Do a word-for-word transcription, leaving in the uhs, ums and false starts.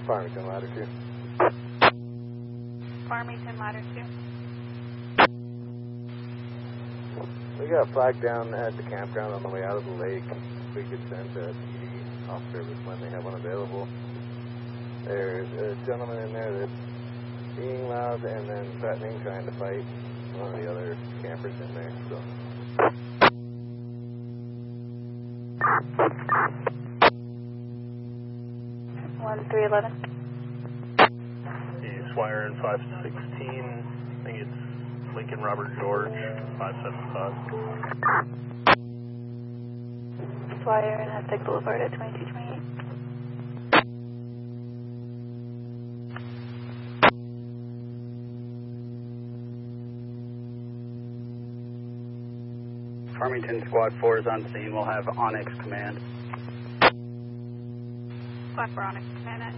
Farmington, ladder two. Farmington, ladder two. We got a flag down at the campground on the way out of the lake. We could send a P D off service when they have one available. There's a gentleman in there that's being loud and then threatening, trying to fight one of the other campers in there. So. one three eleven. He's Swire in five sixteen. I think it's Lincoln Robert George, five seven five. Swire and Aztec Boulevard at twenty-two twenty-eight. Farmington Squad four is on scene. We'll have Onyx command. Squad four Onyx command at